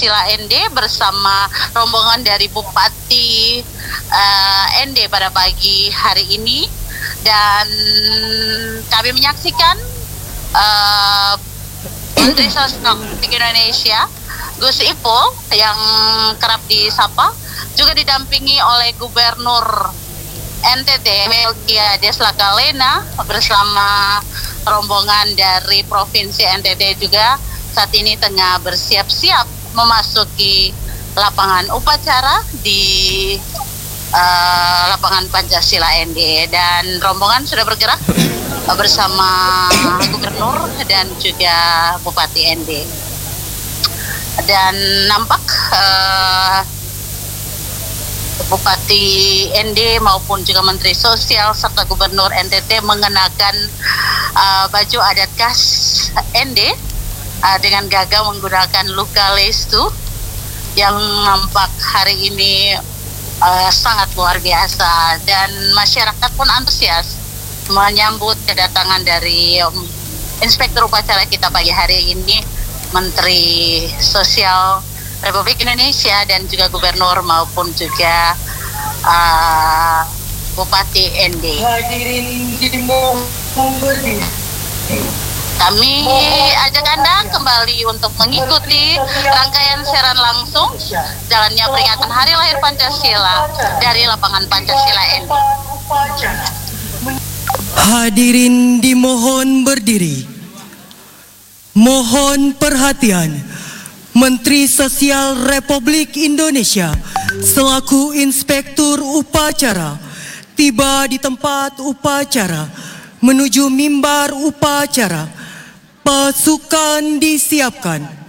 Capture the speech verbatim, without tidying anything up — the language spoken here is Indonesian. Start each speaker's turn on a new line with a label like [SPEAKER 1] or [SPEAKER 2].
[SPEAKER 1] Pancasila N D bersama rombongan dari Bupati uh, N D pada pagi hari ini, dan kami menyaksikan uh, Menteri Sosial Republik Indonesia Gus Ipul yang kerap disapa juga didampingi oleh Gubernur N T T Melkiades Lakalena bersama rombongan dari Provinsi N T T juga saat ini tengah bersiap-siap memasuki lapangan upacara di uh, lapangan Pancasila N D, dan rombongan sudah bergerak bersama Gubernur dan juga Bupati N D, dan nampak uh, Bupati N D maupun juga Menteri Sosial serta Gubernur N T T mengenakan uh, baju adat khas N D uh, dengan gagah menggunakan luka lestu yang nampak hari ini uh, sangat luar biasa, dan masyarakat pun antusias menyambut kedatangan dari um, Inspektur Upacara kita pagi hari ini, Menteri Sosial Republik Indonesia dan juga Gubernur maupun juga uh, Bupati N D. Kami ajak Anda kembali untuk mengikuti rangkaian siaran langsung jalannya peringatan Hari Lahir Pancasila dari lapangan Pancasila N D.
[SPEAKER 2] Hadirin dimohon berdiri. Mohon perhatian. Menteri Sosial Republik Indonesia selaku Inspektur Upacara tiba di tempat upacara menuju mimbar upacara. Pasukan disiapkan.